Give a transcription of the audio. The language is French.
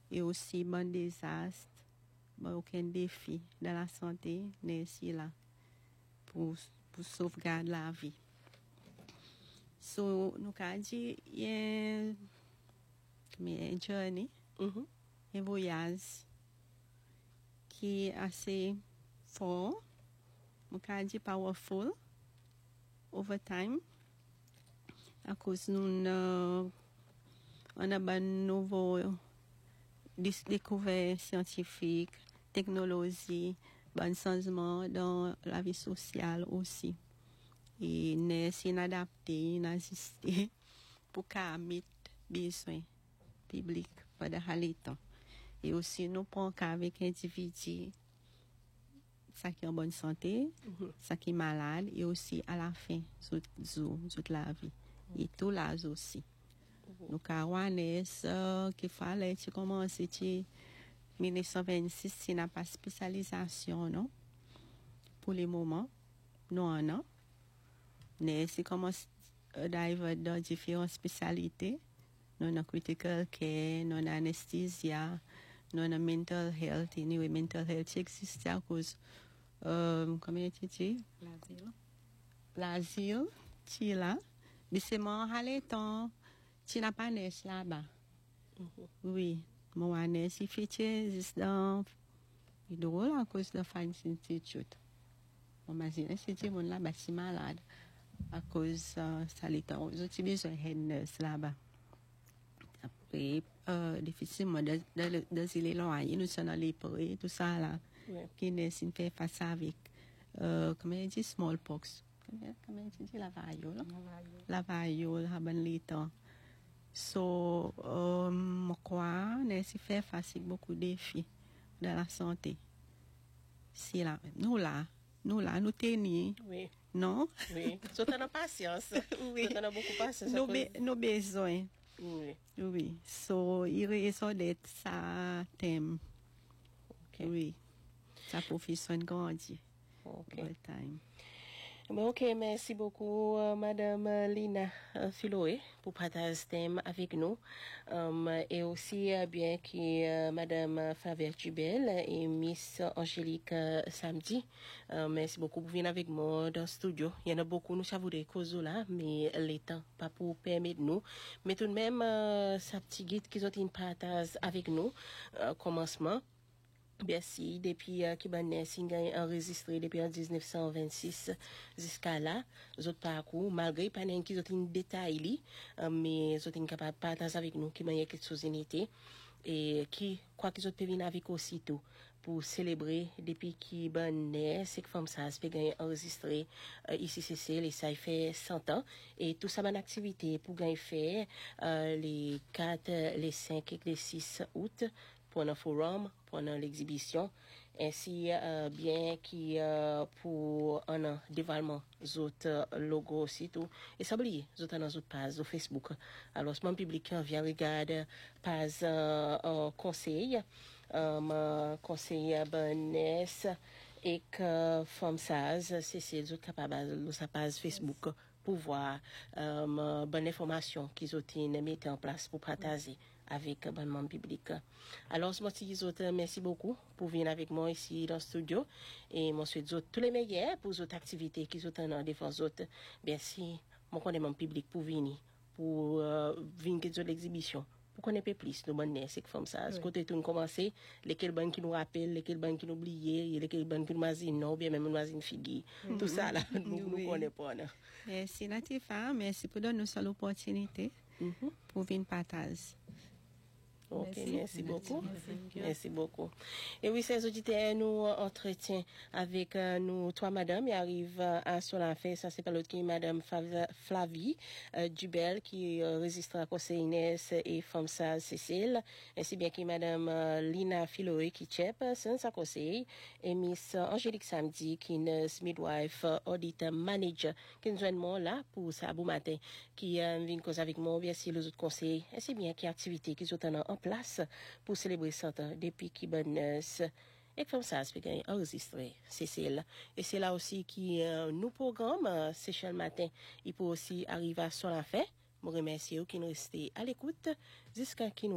et aussi bon désastre, bon aucun défi dans la santé, n'est ici là pour sauvegarder la vie. So, nous avons dit, il y a une journée, un voyage qui est assez fort, nous avons dit powerful, over time, à cause nous on a un nouveau découverte scientifique, technologie, bon changement dans la vie sociale aussi. Et nous essayons d'adapter, d'assister pour qu'à mettre besoin public pendant le temps. Et aussi nous prenons qu'avec individu, ça qui est en bonne santé, ça qui est malade, et aussi à la fin, toute la vie. Et tout l'âge aussi. Nous avons qu'il fallait commencer en 1926, si n'a pas spécialisation, non? Pour le moment, non. Mais c'est commence d'arriver dans différentes spécialités. Nous avons critical care, nous avons anesthésia, nous avons mental health. Anyway, mental health existe à cause, comment tu dis? L'asile, tu là. Mais c'est mon temps. Tu n'as pas neige là-bas. Oui, mon neige, il fait juste dans l'hydrole à cause de Fine Institute. On m'a dit, c'est mon là-bas, c'est malade. À cause ça l'état. Ils ont besoin de nurse là-bas. Après, difficilement, dans les loyers, nous sommes dans les prêts, tout ça là. Qui ne fait face avec, comment on dit, smallpox. Comment on dit, la variole. La variole, à bon l'état. So, je crois, nous fait face avec beaucoup de défis dans la santé. C'est là, nous tenons. Oui. Non? Oui. Nous avons patience. Oui. Nous avons beaucoup de patience. Nos besoins. Oui. Oui. So, il raison d'être ça thème. Okay. Oui. Sa profession grandit. Okay. All time. Ok, merci beaucoup, Madame Lina Philoé, pour partager ce thème avec nous. Et aussi, bien que Madame Favre Jubel et Miss Angélique samedi. Merci beaucoup pour venir avec moi dans le studio. Il y en a beaucoup, nous savourons cause là, mais le temps, pas pour permettre nous. Mais tout de même, sa petite guide qu'ils ont une partage avec nous, commencement. Merci, depuis qui a enregistré depuis en 1926 jusqu'à là, les autres parcours, malgré pas qu'ils ont une détail, mais ils ont été capables de partager avec nous qui m'a quelque chose unité et qui, quoi qu'ils ont pu venir avec aussitôt pour célébrer depuis qui c'est que femme ça se fait enregistré ici c'est et ça fait 100 ans et tout ça bonne activité pour gagner faire les 4, les 5 et les 6 août pendant forum, pendant l'exhibition, ainsi bien qui pour un développement autres logos aussi tout et ça oublier autres dans autres pages sur Facebook. Alors ce public vient regarder page conseil conseil Bonnes et que femme sage c'est autres capables de sa page Facebook pour voir bonne information qu'ils ont mis en place pour partager avec bon membre public. Alors, moi, merci beaucoup pour venir avec moi ici dans le studio et moi, souhaite tous les meilleurs pour les autres activités qu'ils ont en défense autres. Merci, mon connais mon public pour venir, pour venir de l'exhibition. Pour qu'on ait plus de bonnes c'est comme ça. Ce côté tout commencer, lesquels banques qui nous rappellent, lesquels banques qui nous oublient, lesquels banques qui nous mazinent, non, bien même nous mazinent figues. Tout ça là, nous connaissons pas. Merci Latifa, merci pour donner nous l'opportunité pour venir partager. Ok, merci beaucoup. Merci beaucoup. Et oui, ces auditeurs, nous entretient avec nous, trois madame, et arrive à son affaire, ça c'est pas l'autre qui est madame Flavie Dubel, qui résiste à conseil Inès et Famsa Cécile, ainsi bien que madame Lina Philoé, qui chep, sans sa conseil, et miss Angélique Samedi, qui est nurse midwife, audit manager, qui nous joignent là pour ça, bon matin, qui vient cause avec moi, bien sûr, les autres conseils, ainsi bien qu'il y a activité qui sont en place pour célébrer 100 ans depuis qui bonne et comme ça se fait enregistrer Cécile et c'est là aussi qui nous programme Seychelles matin il peut aussi arriver à son affaire. Je remercie vous qui nous restez à l'écoute jusqu'à qui nous